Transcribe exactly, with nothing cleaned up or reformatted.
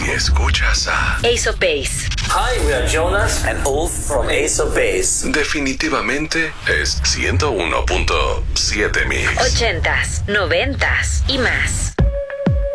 Si escuchas a Ace of Base. Hi, we are Jonas and Ulf from Ace of Base. definitivamente es ciento uno punto siete Mix. Ochentas, noventas y más.